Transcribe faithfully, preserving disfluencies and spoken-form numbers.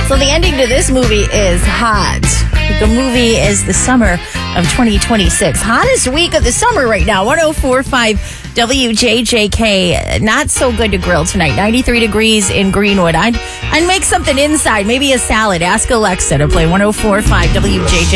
So the ending to this movie is hot. The movie is the summer of twenty twenty-six. Hottest week of the summer right now. one oh four point five W J J K. Not so good to grill tonight. ninety-three degrees in Greenwood. I'd, I'd make something inside. Maybe a salad. Ask Alexa to play one oh four point five W J J K.